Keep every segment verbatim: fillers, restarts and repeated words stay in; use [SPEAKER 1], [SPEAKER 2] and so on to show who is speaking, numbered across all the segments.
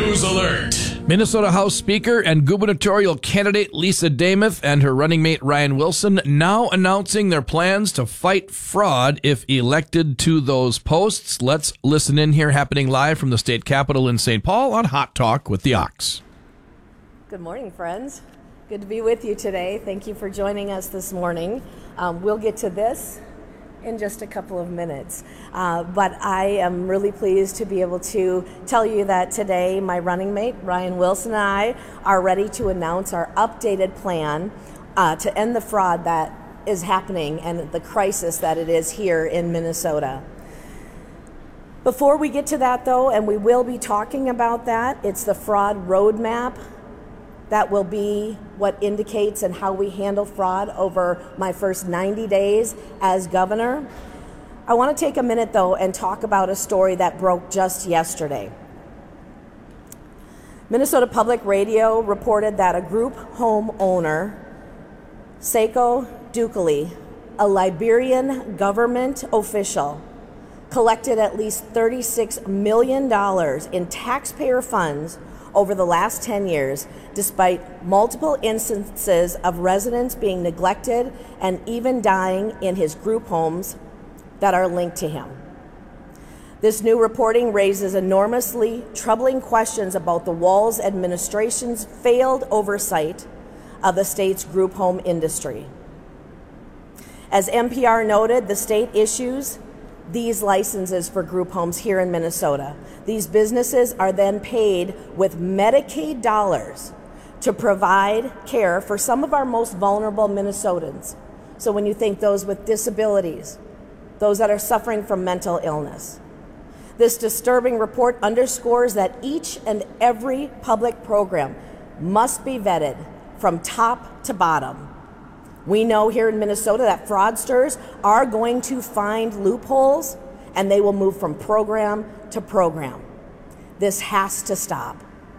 [SPEAKER 1] News Alert.
[SPEAKER 2] Minnesota House Speaker and gubernatorial candidate Lisa Demuth and her running mate Ryan Wilson now announcing their plans to fight fraud if elected to those posts. Let's listen in here, happening live from the state capitol in Saint Paul on Hot Talk with the Ox.
[SPEAKER 3] Good morning, friends. Good to be with you today. Thank you for joining us this morning. Um, we'll get to this in just a couple of minutes. Uh, but I am really pleased to be able to tell you that today my running mate, Ryan Wilson, and I are ready to announce our updated plan uh, to end the fraud that is happening and the crisis that it is here in Minnesota. Before we get to that, though, and we will be talking about that, it's the fraud roadmap that will be what indicates and how we handle fraud over my first ninety days as governor. I want to take a minute, though, and talk about a story that broke just yesterday. Minnesota Public Radio reported that a group home owner, Seiko Dukali, a Liberian government official, collected at least thirty-six million dollars in taxpayer funds over the last ten years, despite multiple instances of residents being neglected and even dying in his group homes that are linked to him. This new reporting raises enormously troubling questions about the Walz administration's failed oversight of the state's group home industry. As N P R noted, the state issues these licenses for group homes here in Minnesota. These businesses are then paid with Medicaid dollars to provide care for some of our most vulnerable Minnesotans. So when you think those with disabilities, those that are suffering from mental illness. This disturbing report underscores that each and every public program must be vetted from top to bottom. We know here in Minnesota that fraudsters are going to find loopholes and they will move from program to program. This has to stop.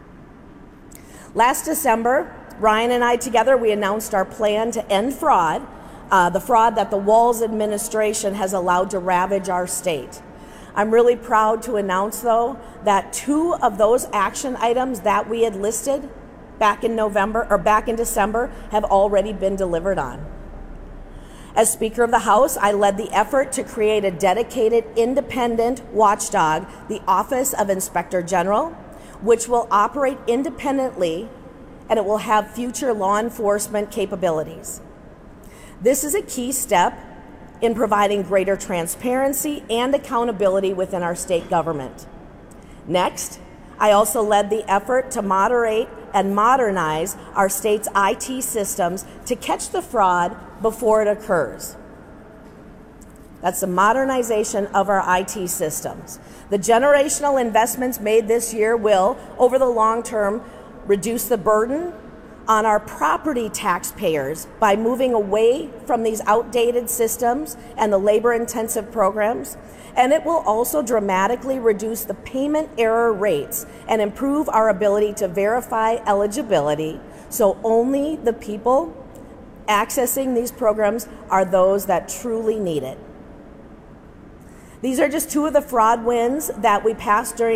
[SPEAKER 3] Last December, Ryan and I together, we announced our plan to end fraud, uh, the fraud that the Walz administration has allowed to ravage our state. I'm really proud to announce, though, that two of those action items that we had listed back in November or back in December have already been delivered on. As Speaker of the House, I led the effort to create a dedicated independent watchdog, the Office of Inspector General, which will operate independently and it will have future law enforcement capabilities. This is a key step in providing greater transparency and accountability within our state government. Next, I also led the effort to moderate and modernize our state's I T systems to catch the fraud before it occurs. That's the modernization of our I T systems. The generational investments made this year will, over the long term, reduce the burden on our property taxpayers by moving away from these outdated systems and the labor-intensive programs. And it will also dramatically reduce the payment error rates and improve our ability to verify eligibility, so only the people accessing these programs are those that truly need it. These are just two of the fraud wins that we passed during